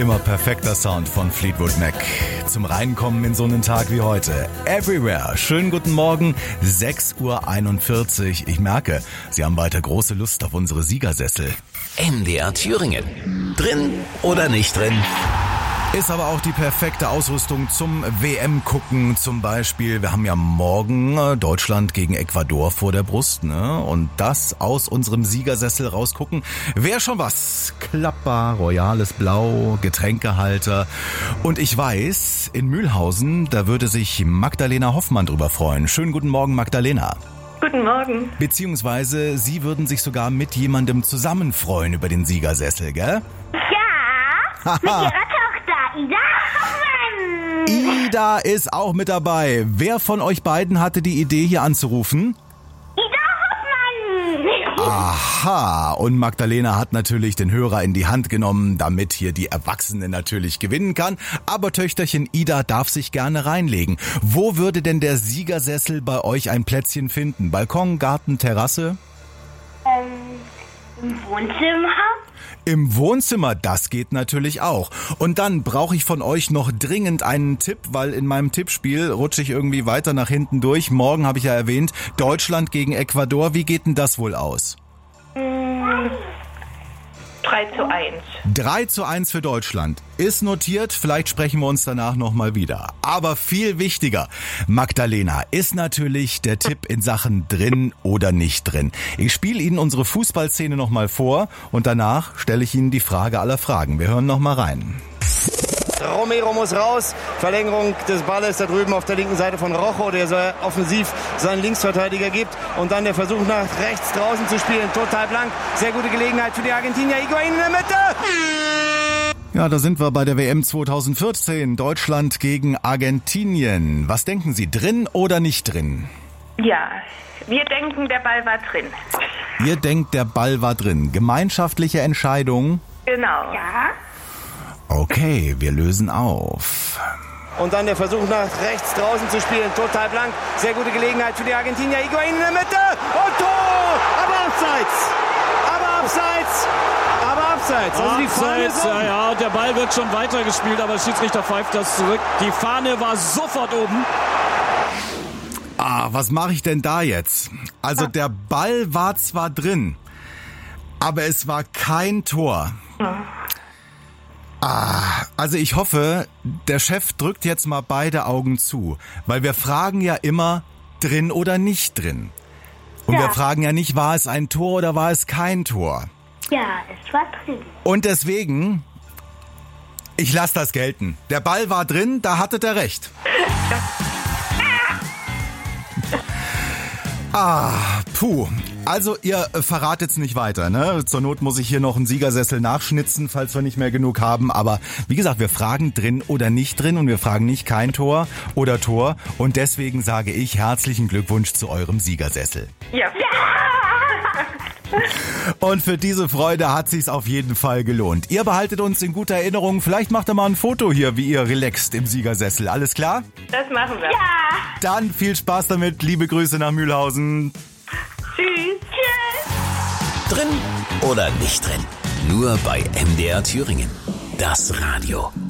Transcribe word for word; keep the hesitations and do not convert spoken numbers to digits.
Immer perfekter Sound von Fleetwood Mac. Zum Reinkommen in so einen Tag wie heute. Everywhere. Schönen guten Morgen. sechs Uhr einundvierzig. Ich merke, Sie haben weiter große Lust auf unsere Siegersessel. M D R Thüringen. Drin oder nicht drin? Ist aber auch die perfekte Ausrüstung zum W M-Gucken zum Beispiel. Wir haben ja morgen Deutschland gegen Ecuador vor der Brust, ne? Und das aus unserem Siegersessel rausgucken, wäre schon was. Klappbar, royales Blau, Getränkehalter. Und ich weiß, in Mühlhausen, da würde sich Magdalena Hoffmann drüber freuen. Schönen guten Morgen, Magdalena. Guten Morgen. Beziehungsweise Sie würden sich sogar mit jemandem zusammen freuen über den Siegersessel, gell? Ja, mit ihrer Tochter Ida Hoffmann. Ida ist auch mit dabei. Wer von euch beiden hatte die Idee, hier anzurufen? Ida Hoffmann. Aha, und Magdalena hat natürlich den Hörer in die Hand genommen, damit hier die Erwachsene natürlich gewinnen kann. Aber Töchterchen Ida darf sich gerne reinlegen. Wo würde denn der Siegersessel bei euch ein Plätzchen finden? Balkon, Garten, Terrasse? Ähm, im Wohnzimmer? Im Wohnzimmer, das geht natürlich auch. Und dann brauche ich von euch noch dringend einen Tipp, weil in meinem Tippspiel rutsche ich irgendwie weiter nach hinten durch. Morgen habe ich ja erwähnt, Deutschland gegen Ecuador. Wie geht denn das wohl aus? drei zu eins. drei zu eins für Deutschland. Ist notiert, vielleicht sprechen wir uns danach nochmal wieder. Aber viel wichtiger, Magdalena, ist natürlich der Tipp in Sachen drin oder nicht drin. Ich spiele Ihnen unsere Fußballszene nochmal vor und danach stelle ich Ihnen die Frage aller Fragen. Wir hören nochmal rein. Romero muss raus. Verlängerung des Balles da drüben auf der linken Seite von Rojo, der so offensiv seinen Linksverteidiger gibt. Und dann der Versuch nach rechts draußen zu spielen. Total blank. Sehr gute Gelegenheit für die Argentinier. Higuaín in der Mitte. Ja, da sind wir bei der W M zwanzig vierzehn. Deutschland gegen Argentinien. Was denken Sie, drin oder nicht drin? Ja, wir denken, der Ball war drin. Ihr denkt, der Ball war drin. Gemeinschaftliche Entscheidung? Genau. Ja. Okay, wir lösen auf. Und dann der Versuch nach rechts draußen zu spielen. Total blank. Sehr gute Gelegenheit für die Argentinier. Higuaín in der Mitte. Und Tor! Aber abseits. Aber abseits. Aber abseits. Also die Fahne Abseits, ja, ja, und der Ball wird schon weitergespielt, aber der Schiedsrichter pfeift das zurück. Die Fahne war sofort oben. Ah, was mache ich denn da jetzt? Also der Ball war zwar drin, aber es war kein Tor. Ah, also ich hoffe, der Chef drückt jetzt mal beide Augen zu, weil wir fragen ja immer drin oder nicht drin. Und Ja. wir fragen ja nicht, war es ein Tor oder war es kein Tor? Ja, es war drin. Und deswegen, ich lasse das gelten. Der Ball war drin, da hattet ihr recht. Ah, puh. Also ihr verratet's nicht weiter, ne? Zur Not muss ich hier noch einen Siegersessel nachschnitzen, falls wir nicht mehr genug haben. Aber wie gesagt, wir fragen drin oder nicht drin und wir fragen nicht kein Tor oder Tor. Und deswegen sage ich herzlichen Glückwunsch zu eurem Siegersessel. Ja. Und für diese Freude hat sich's auf jeden Fall gelohnt. Ihr behaltet uns in guter Erinnerung. Vielleicht macht ihr mal ein Foto hier, wie ihr relaxt im Siegersessel. Alles klar? Das machen wir. Ja. Dann viel Spaß damit. Liebe Grüße nach Mühlhausen. Tschüss. Drin oder nicht drin? Nur bei M D R Thüringen. Das Radio.